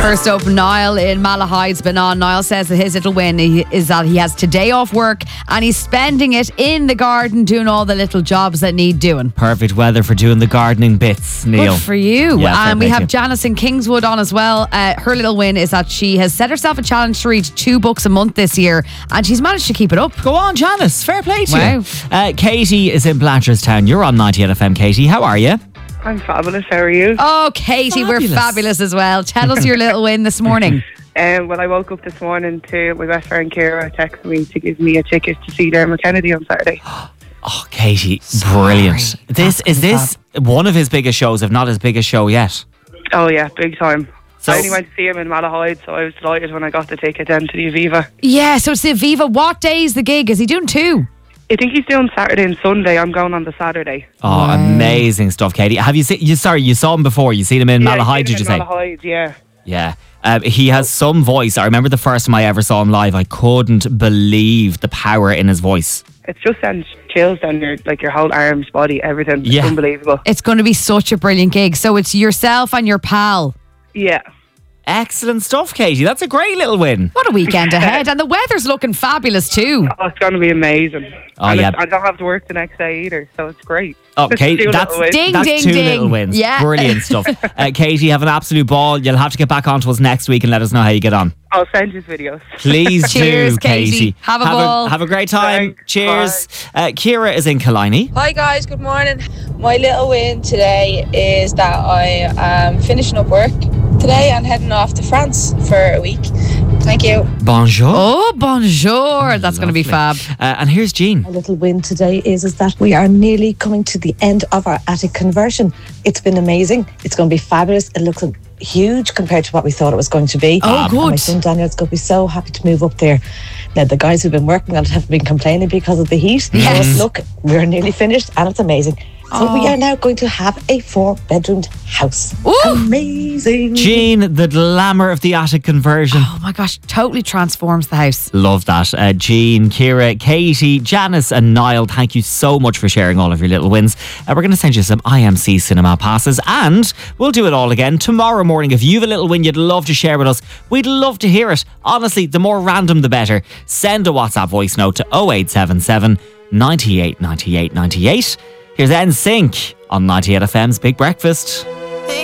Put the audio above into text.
First up, Niall in Malahide's been on. Niall says that his little win is that he has today off work and he's spending it in the garden doing all the little jobs that need doing. Perfect weather for doing the gardening bits, Neil. Good for you. Yeah, And we have you. Janice in Kingswood on as well. Her little win is that she has set herself a challenge to read 2 books a month this year and she's managed to keep it up. Go on, Janice. Fair play to Wow. you. Katie is in Blanchardstown. You're on 98 FM, Katie. How are you? I'm fabulous. How are you? Oh, Katie, we're fabulous as well. Tell us your little win this morning. Well, I woke up this morning to my best friend Ciara texting me to give me a ticket to see Dermot Kennedy on Saturday. Oh, Katie, brilliant. Is this one of his biggest shows, if not his biggest show yet? Oh yeah, big time. So- I only went to see him in Malahide, so I was delighted when I got the ticket then to the Aviva. Yeah, so it's the Aviva. What day is the gig? Is he doing 2? I think he's doing Saturday and Sunday. I'm going on the Saturday. Oh, amazing stuff, Katie. Have you seen? You saw him before. You seen him in Malahide? Did you say? Malahide, yeah. Yeah. He has some voice. I remember the first time I ever saw him live. I couldn't believe the power in his voice. It just sends chills down your whole arms, body, everything. Yeah. It's unbelievable. It's going to be such a brilliant gig. So it's yourself and your pal. Yeah. Excellent stuff, Katie. That's a great little win. What a weekend ahead. And the weather's looking fabulous too. Oh, it's going to be amazing. Oh, And yeah. I don't have to work the next day either, so it's great. Oh, Katie, Two that's little wins. Ding, that's ding, 2 ding. little wins. Yeah. Brilliant stuff. Katie, have an absolute ball. You'll have to get back onto us next week and let us know how you get on. I'll send you videos. Please Cheers, do, Katie. Have a ball. Have a great time. Thanks. Cheers. Ciara is in Killiney. Hi guys, good morning. My little win today is that I am finishing up work today and heading off to France for a week. Thank you. Bonjour. Oh, bonjour. That's going to be fab. And here's Jean. My little win today is that we are nearly coming to the end of our attic conversion. It's been amazing. It's going to be fabulous. It looks huge compared to what we thought it was going to be. Oh, good. And my son Daniel's going to be so happy to move up there. Now, the guys who've been working on it have been complaining because of the heat. Yes. But look, we're nearly finished and it's amazing. So we are now going to have a 4-bedroomed house. Ooh. Amazing. Jean, the glamour of the attic conversion. Oh my gosh, totally transforms the house. Love that. Jean, Ciara, Katie, Janice and Niall, thank you so much for sharing all of your little wins. We're going to send you some IMC cinema passes and we'll do it all again tomorrow morning. If you have a little win you'd love to share with us, we'd love to hear it. Honestly, the more random the better. Send a WhatsApp voice note to 0877 98 98 98. Here's NSYNC on 98 FM's Big Breakfast.